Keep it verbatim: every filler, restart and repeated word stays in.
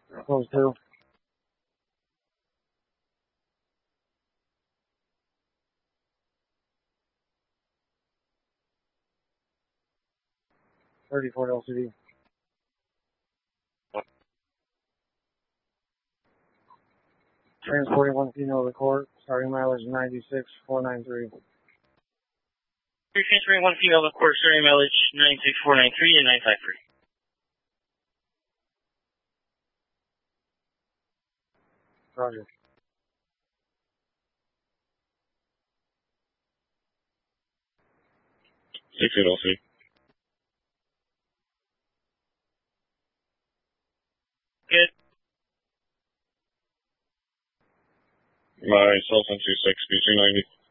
Close two. thirty-four L C D. Transporting one female to the court. Starting mileage ninety-six four ninety-three. You're transferring one female to the court. Starting mileage ninety-six four ninety-three and nine five three. Roger. six eight L C. Good. My cell phone two six B two ninety.